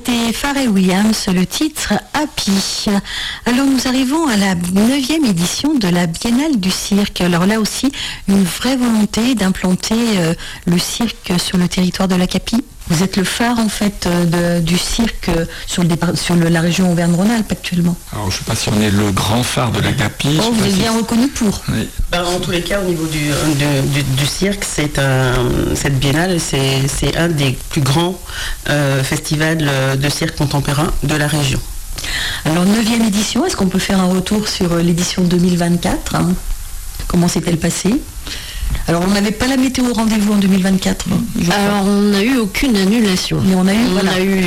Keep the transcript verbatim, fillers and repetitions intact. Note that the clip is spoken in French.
C'était Pharrell Williams, le titre Happy. Alors nous arrivons à la neuvième édition de la Biennale du cirque. Alors là aussi, une vraie volonté d'implanter euh, le cirque sur le territoire de l'Acapie. Vous êtes le phare en fait euh, de, du cirque euh, sur, le départ, sur le, la région Auvergne-Rhône-Alpes actuellement. Alors je ne sais pas si on est le grand phare de l'Acapie. Oh, vous êtes bien si... reconnu pour. Oui. Ben, en tous les cas, au niveau du, du, du, du cirque, c'est un, cette biennale, c'est, c'est un des plus grands euh, festivals de cirque contemporain de la région. Alors neuvième édition, est-ce qu'on peut faire un retour sur l'édition deux mille vingt-quatre, hein? Comment s'est-elle passée? Alors on n'avait pas la météo au rendez-vous en deux mille vingt-quatre. Alors on n'a eu aucune annulation. Mais on a eu, on voilà. a eu